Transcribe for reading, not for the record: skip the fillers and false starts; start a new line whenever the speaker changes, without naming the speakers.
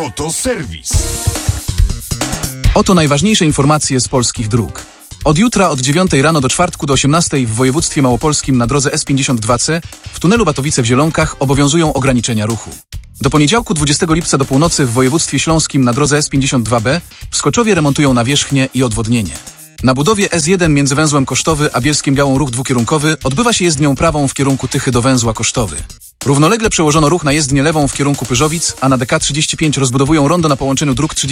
Autoserwis.
Oto najważniejsze informacje z polskich dróg. Od jutra od 9 rano do czwartku do 18 w województwie małopolskim na drodze S52C w tunelu Batowice w Zielonkach obowiązują ograniczenia ruchu. Do poniedziałku 20 lipca do północy w województwie śląskim na drodze S52B w Skoczowie remontują nawierzchnię i odwodnienie. Na budowie S1 między węzłem Kosztowy a Bielskiem-Białą ruch dwukierunkowy odbywa się jezdnią prawą w kierunku Tychy do węzła Kosztowy. Równolegle przełożono ruch na jezdnię lewą w kierunku Pyrzowic, a na DK 35 rozbudowują rondo na połączeniu dróg 30